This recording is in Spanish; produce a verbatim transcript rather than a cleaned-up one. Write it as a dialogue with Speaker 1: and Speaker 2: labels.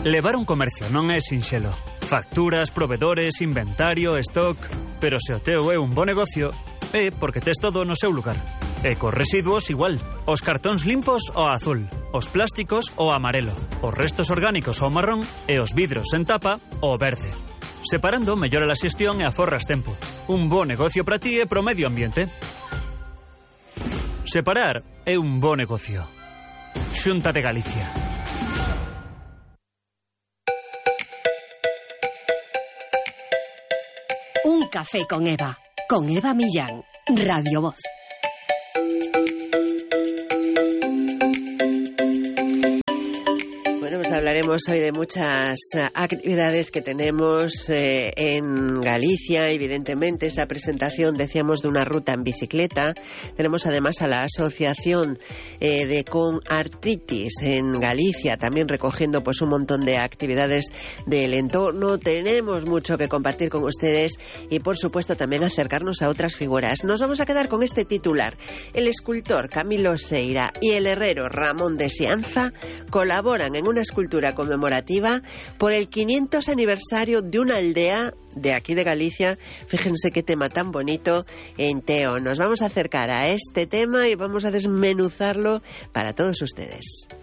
Speaker 1: Levar un comercio non é sinxelo. Facturas, provedores, inventario, stock... Pero se o teu é un bo negocio, é porque tes todo no seu lugar. E cos residuos igual. Os cartóns limpos ao azul, os plásticos ao amarelo, os restos orgánicos ao marrón e os vidros en tapa ao verde. Separando mellora a xestión e aforras tempo. Un bo negocio para ti e pro medio ambiente. Separar é un bo negocio. Xunta de Galicia.
Speaker 2: Un café con Eva, con Eva Millán, Radio Voz.
Speaker 3: Hablaremos hoy de muchas actividades que tenemos eh, en Galicia. Evidentemente, esa presentación, decíamos, de una ruta en bicicleta. Tenemos además a la Asociación eh, de con Artritis en Galicia, también recogiendo pues un montón de actividades del entorno. Tenemos mucho que compartir con ustedes y, por supuesto, también acercarnos a otras figuras. Nos vamos a quedar con este titular. El escultor Camilo Seira y el herrero Ramón de Sianza colaboran en una escultura conmemorativa por el quinientos aniversario de una aldea de aquí de Galicia. Fíjense qué tema tan bonito, en Teo. Nos vamos a acercar a este tema y vamos a desmenuzarlo para todos ustedes.